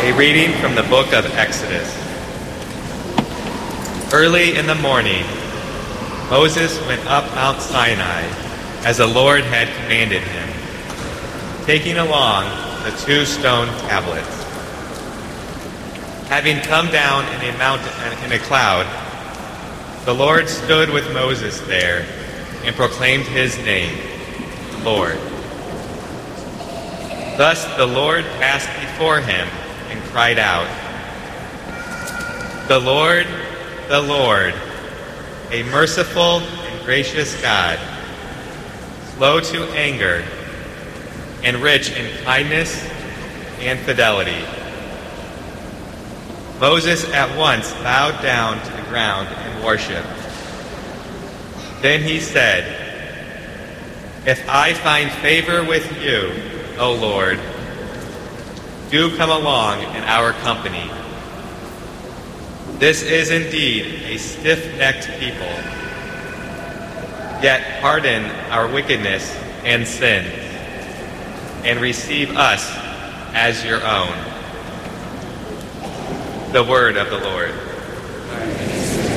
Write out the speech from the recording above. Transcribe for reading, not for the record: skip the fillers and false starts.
A reading from the book of Exodus. Early in the morning, Moses went up Mount Sinai, as the Lord had commanded him, taking along the 2 stone tablets. Having come down in a cloud, the Lord stood with Moses there and proclaimed his name, the Lord. Thus the Lord passed before him and cried out, the Lord, a merciful and gracious God, slow to anger, and rich in kindness and fidelity. Moses at once bowed down to the ground and worshipped. Then he said, if I find favor with you, O Lord, do come along in our company. This is indeed a stiff-necked people. Yet pardon our wickedness and sins, and receive us as your own. The word of the Lord.